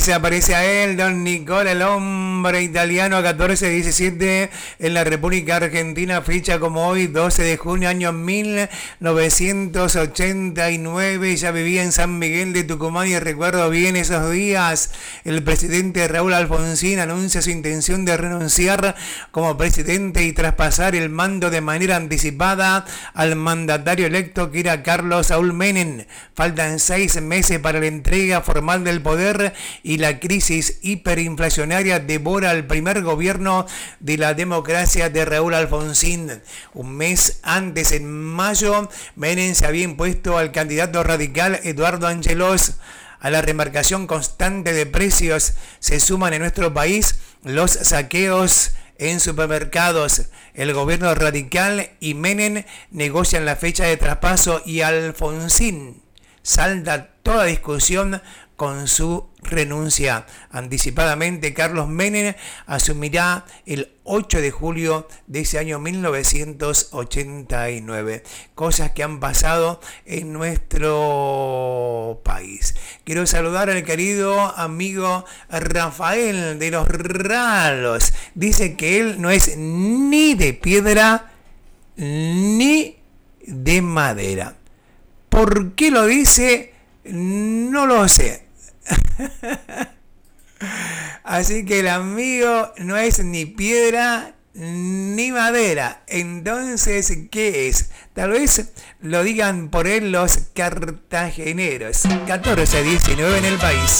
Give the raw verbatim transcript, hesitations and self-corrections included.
Se aparece a él, don Nicola, el hombre italiano, catorce diecisiete en la República Argentina, fecha como hoy, doce de junio, año mil novecientos ochenta y nueve. Ya vivía en San Miguel de Tucumán y recuerdo bien esos días. El presidente Raúl Alfonsín anuncia su intención de renunciar como presidente y traspasar el mando de manera anticipada al mandatario electo, que era Carlos Saúl Menem. Faltan seis meses para la entrega formal del poder y la crisis hiperinflacionaria devora el primer gobierno de la democracia de Raúl Alfonsín. Un mes antes, en mayo, Menem se había impuesto al candidato radical Eduardo Angelos. A la remarcación constante de precios se suman en nuestro país los saqueos en supermercados. El gobierno radical y Menem negocian la fecha de traspaso y Alfonsín salta toda discusión con su renuncia. Anticipadamente, Carlos Menem asumirá el ocho de julio de ese año mil novecientos ochenta y nueve. Cosas que han pasado en nuestro país. Quiero saludar al querido amigo Rafael de los Ralos. Dice que él no es ni de piedra ni de madera. ¿Por qué lo dice? No lo sé. Así que el amigo no es ni piedra ni madera. Entonces, ¿qué es? Tal vez lo digan por él los cartageneros. catorce diecinueve en el país.